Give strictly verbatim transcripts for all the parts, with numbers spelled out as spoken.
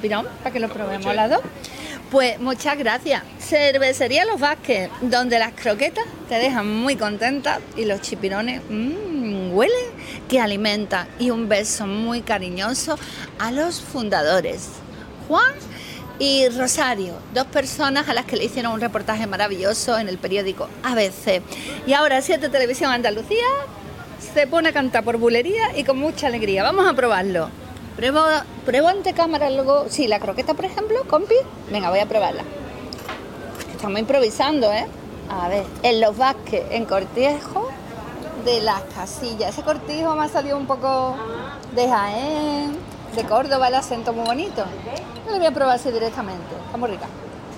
chipirón para que lo probemos a las dos. Pues muchas gracias. Cervecería Los Vázquez, donde las croquetas te dejan muy contenta y los chipirones mmm, huelen que alimentan. Y un beso muy cariñoso a los fundadores, Juan y Rosario, dos personas a las que le hicieron un reportaje maravilloso en el periódico A B C. Y ahora Siete Televisión Andalucía se pone a cantar por bulería y con mucha alegría. Vamos a probarlo. Pruebo, pruebo ante cámara luego, sí, la croqueta, por ejemplo, compi. Venga, voy a probarla. Estamos improvisando, ¿eh? A ver, en Los Vázquez, en Cortijo de las Casillas. Ese cortijo me ha salido un poco de Jaén, de Córdoba, el acento muy bonito. Yo lo voy a probar así directamente. Está muy rica.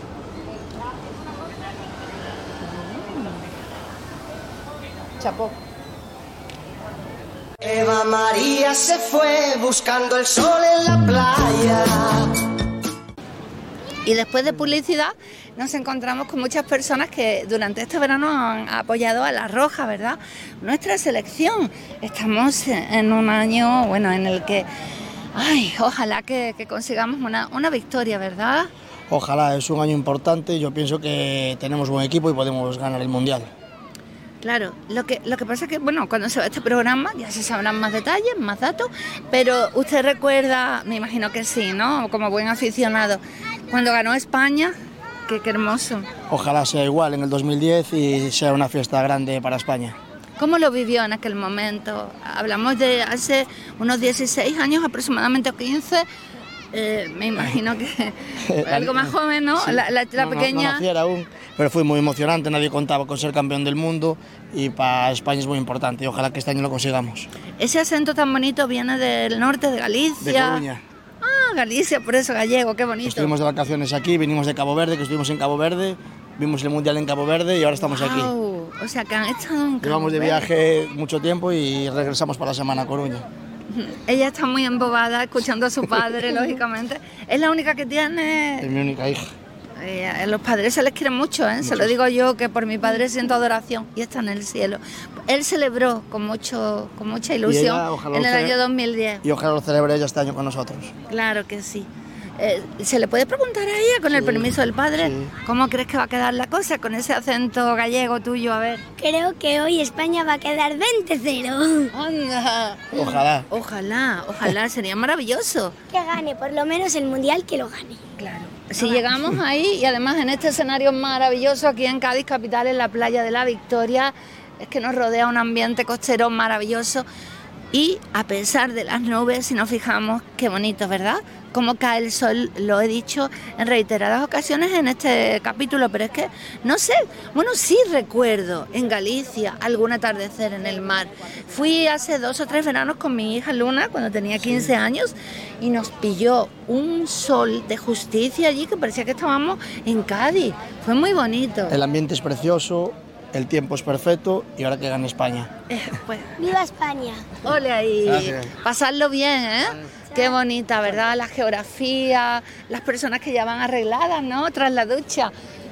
Mm. Chapó. Eva María se fue buscando el sol en la playa. Y después de publicidad nos encontramos con muchas personas que durante este verano han apoyado a La Roja, ¿verdad? Nuestra selección. Estamos en un año, bueno, en el que, ay, ojalá que, que consigamos una, una victoria, ¿verdad? Ojalá, es un año importante. Yo pienso que tenemos buen equipo y podemos ganar el Mundial. Claro, lo que, lo que pasa es que, bueno, cuando se va este programa ya se sabrán más detalles, más datos, pero usted recuerda, me imagino que sí, ¿no? Como buen aficionado, cuando ganó España, qué, qué hermoso. Ojalá sea igual en el dos mil diez y sea una fiesta grande para España. ¿Cómo lo vivió en aquel momento? Hablamos de hace unos dieciséis años aproximadamente, o quince, eh, me imagino que algo más joven, ¿no? Sí. La, la, la no, pequeña... No, no naciera aún, pero fue muy emocionante, nadie contaba con ser campeón del mundo y para España es muy importante y ojalá que este año lo consigamos. Ese acento tan bonito viene del norte de Galicia. De Coruña. Ah, Galicia, por eso gallego, qué bonito. Estuvimos de vacaciones aquí, vinimos de Cabo Verde, que estuvimos en Cabo Verde, vimos el Mundial en Cabo Verde y ahora estamos wow. aquí. O sea, que han estado en Cabo Llevamos de Verde. viaje mucho tiempo y regresamos para la semana a Coruña. Ella está muy embobada escuchando a su padre, lógicamente. Es la única que tiene... Es mi única hija. Eh, a los padres se les quiere mucho, ¿eh? Se lo digo yo, que por mi padre siento adoración y está en el cielo. Él celebró con, mucho, con mucha ilusión ella, en el año dos mil diez. Y ojalá lo celebre ella este año con nosotros. Claro que sí. Eh, ¿Se le puede preguntar a ella, con sí, el permiso del padre, sí, cómo crees que va a quedar la cosa con ese acento gallego tuyo? A ver. Creo que hoy España va a quedar veinte cero. ¡Anda! Ojalá. Ojalá, ojalá, sería maravilloso. Que gane, por lo menos el Mundial, que lo gane. Claro. Si llegamos ahí y además en este escenario maravilloso aquí en Cádiz capital, en la playa de la Victoria, es que nos rodea un ambiente costero maravilloso y a pesar de las nubes, si nos fijamos, qué bonito, ¿verdad? Cómo cae el sol, lo he dicho en reiteradas ocasiones en este capítulo, pero es que, no sé, bueno, sí recuerdo en Galicia algún atardecer en el mar. Fui hace dos o tres veranos con mi hija Luna, cuando tenía quince años, y nos pilló un sol de justicia allí que parecía que estábamos en Cádiz. Fue muy bonito. El ambiente es precioso, el tiempo es perfecto y ahora que gane España. Eh, pues, ¡Viva España! Ole ahí, gracias. Pasarlo bien, ¿eh? Qué bonita, ¿verdad? La geografía, las personas que ya van arregladas, ¿no? Tras la ducha.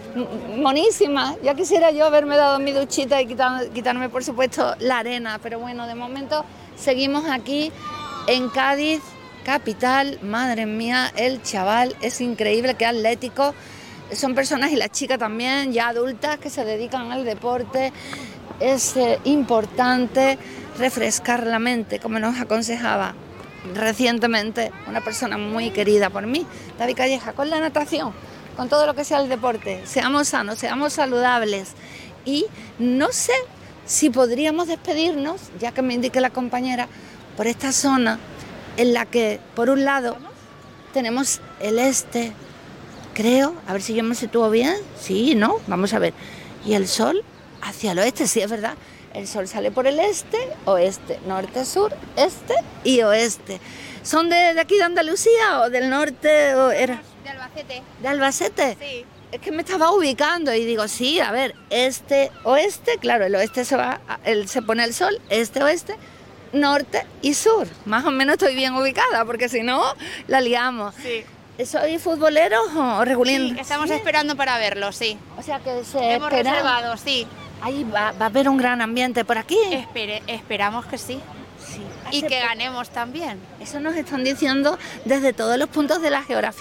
Monísima. Ya quisiera yo haberme dado mi duchita y quitar, quitarme, por supuesto, la arena. Pero bueno, de momento seguimos aquí en Cádiz, capital. Madre mía, el chaval es increíble, qué atlético. Son personas, y la chica también, ya adultas, que se dedican al deporte. Es eh, importante refrescar la mente, como nos aconsejaba recientemente una persona muy querida por mí, David Calleja, con la natación, con todo lo que sea el deporte. Seamos sanos, seamos saludables. Y no sé si podríamos despedirnos, ya que me indique la compañera, por esta zona en la que, por un lado, tenemos el este, creo, a ver si yo me sitúo bien, sí, ¿no? Vamos a ver. Y el sol hacia el oeste, sí, es verdad. El sol sale por el este, oeste, norte, sur, este y oeste. ¿Son de, de aquí de Andalucía o del norte? O era? De Albacete. ¿De Albacete? Sí. Es que me estaba ubicando y digo, sí, a ver, este, oeste, claro, el oeste se va, el, se pone el sol, este, oeste, norte y sur. Más o menos estoy bien ubicada, porque si no, la liamos. Sí. ¿Soy futboleros o regulín? Sí, estamos ¿Sí? esperando para verlo, sí. O sea que se Hemos espera... reservado, sí. Ahí va, va a haber un gran ambiente por aquí. Espere, esperamos que sí. Sí. Y Hace que poco. ganemos también. Eso nos están diciendo desde todos los puntos de la geografía.